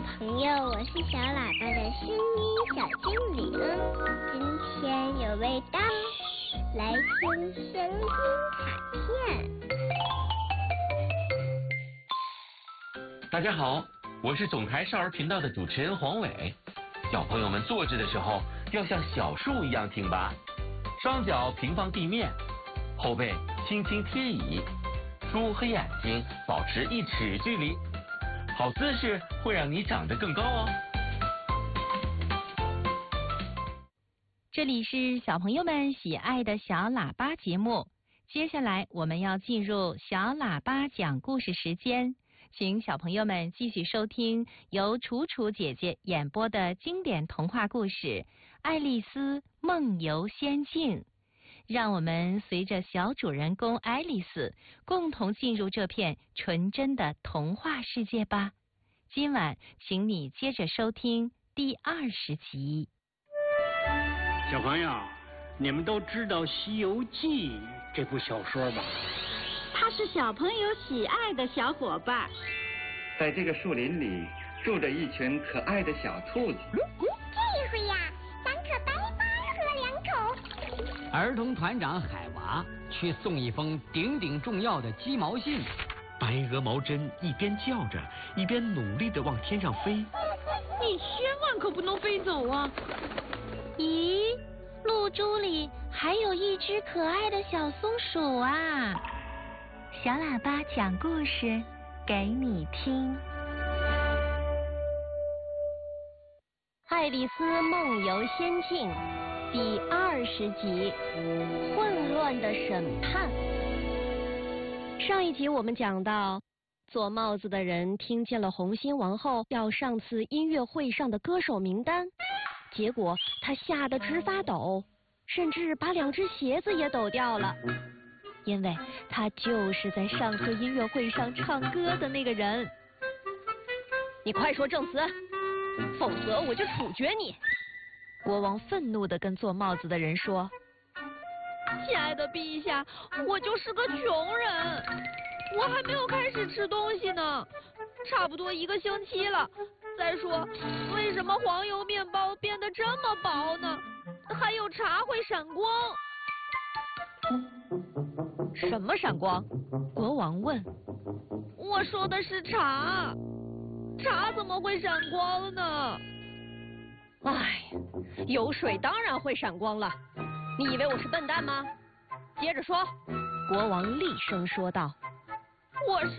朋友，我是小喇叭的声音小精灵。今天有味道，来听声音卡片。 大家好，我是总台少儿频道的主持人黄伟。小朋友们坐着的时候要像小树一样挺拔，双脚平放地面，后背轻轻贴椅，书和眼睛保持1尺距离。好姿势会让你长得更高哦。 这里是小朋友们喜爱的小喇叭节目，接下来我们要进入小喇叭讲故事时间，请小朋友们继续收听由楚楚姐姐演播的经典童话故事《爱丽丝梦游仙境》。让我们随着小主人公爱丽丝共同进入这片纯真的童话世界吧。今晚请你接着收听第20集。 小朋友，你们都知道《西游记》这部小说吧？ 它是小朋友喜爱的小伙伴。 在这个树林里住着一群可爱的小兔子。 这回呀，3颗白花和2口。 儿童团长海娃去送一封顶顶重要的鸡毛信。 白鹅毛针一边叫着，一边努力地往天上飞。 你千万可不能飞走啊！ 咦，露珠里还有一只可爱的小松鼠啊！小喇叭讲故事给你听。爱丽丝梦游仙境第20集，混乱的审判。上一集我们讲到，做帽子的人听见了红心王后要上次音乐会上的歌手名单，结果他吓得直发抖，甚至把2只鞋子也抖掉了，因为他就是在上次音乐会上唱歌的那个人。你快说证词，否则我就处决你！国王愤怒地跟做帽子的人说： 亲爱的陛下，我就是个穷人，我还没有开始吃东西呢，差不多1个星期了。再说，为什么黄油面包变得这么薄呢？还有茶会闪光。 什么闪光？国王问。 我说的是茶，茶怎么会闪光呢？ 唉，有水当然会闪光了，你以为我是笨蛋吗？接着说，国王厉声说道。 我是